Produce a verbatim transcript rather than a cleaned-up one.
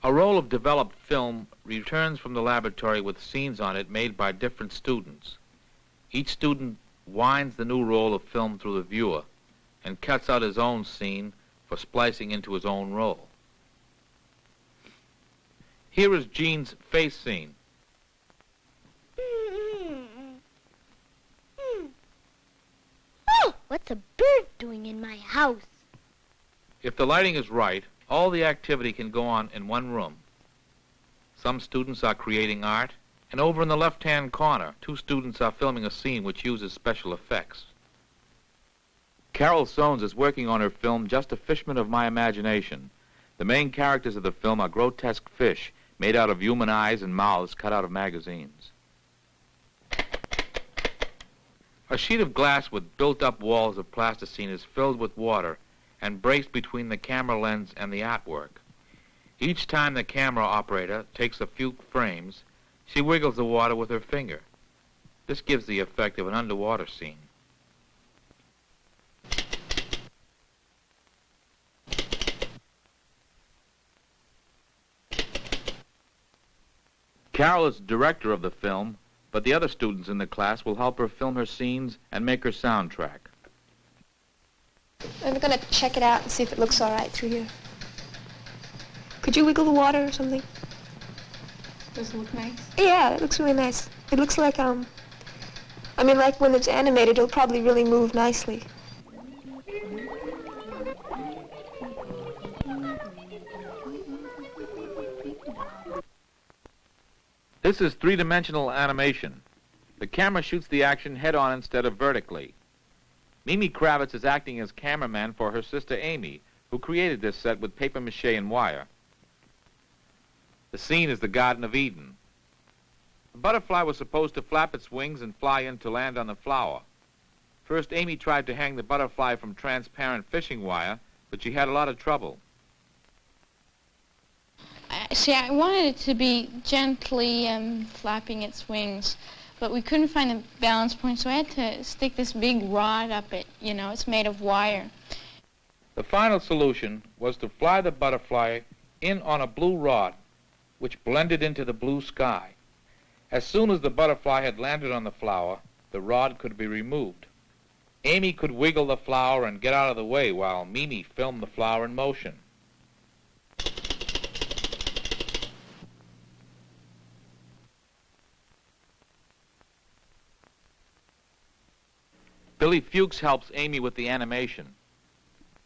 A roll of developed film returns from the laboratory with scenes on it made by different students. Each student winds the new roll of film through the viewer and cuts out his own scene for splicing into his own roll. Here is Jean's face scene. Oh, what's a bird doing in my house? If the lighting is right, all the activity can go on in one room. Some students are creating art, and over in the left-hand corner, two students are filming a scene which uses special effects. Carol Soanes is working on her film, Just a Fishman of My Imagination. The main characters of the film are grotesque fish made out of human eyes and mouths cut out of magazines. A sheet of glass with built-up walls of plasticine is filled with water and braced between the camera lens and the artwork. Each time the camera operator takes a few frames, she wiggles the water with her finger. This gives the effect of an underwater scene. Carol is the director of the film, but the other students in the class will help her film her scenes and make her soundtrack. I'm going to check it out and see if it looks all right through here. Could you wiggle the water or something? Does it look nice? Yeah, it looks really nice. It looks like, um, I mean, like when it's animated, it'll probably really move nicely. This is three-dimensional animation. The camera shoots the action head-on instead of vertically. Mimi Kravitz is acting as cameraman for her sister Amy, who created this set with papier-mâché and wire. The scene is the Garden of Eden. The butterfly was supposed to flap its wings and fly in to land on the flower. First, Amy tried to hang the butterfly from transparent fishing wire, but she had a lot of trouble. See, I wanted it to be gently um, flapping its wings, but we couldn't find a balance point, so I had to stick this big rod up it. You know, it's made of wire. The final solution was to fly the butterfly in on a blue rod, which blended into the blue sky. As soon as the butterfly had landed on the flower, the rod could be removed. Amy could wiggle the flower and get out of the way while Mimi filmed the flower in motion. Billy Fuchs helps Amy with the animation.